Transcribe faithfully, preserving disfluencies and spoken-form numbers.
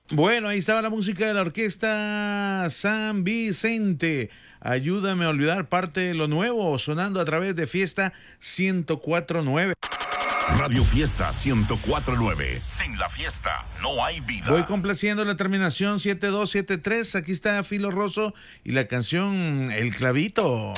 Bueno, ahí estaba la música de la orquesta San Vicente. Ayúdame a olvidar parte de lo nuevo, sonando a través de Fiesta ciento cuatro punto nueve. Radio Fiesta ciento cuatro punto nueve. Sin la fiesta no hay vida. Voy complaciendo la terminación siete dos siete tres. Aquí está Filo Rosso y la canción El Clavito.